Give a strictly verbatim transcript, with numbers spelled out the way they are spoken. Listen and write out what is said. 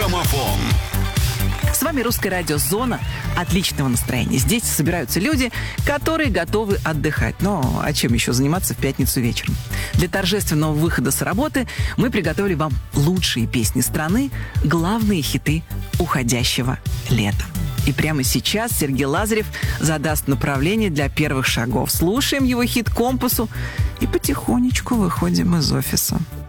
Граммофон. С вами «Русское радио Зона» отличного настроения. Здесь собираются люди, которые готовы отдыхать. Но а чем еще заниматься в пятницу вечером? Для торжественного выхода с работы мы приготовили вам лучшие песни страны, главные хиты уходящего лета. И прямо сейчас Сергей Лазарев задаст направление для первых шагов. Слушаем его хит «Компасу» и потихонечку выходим из офиса.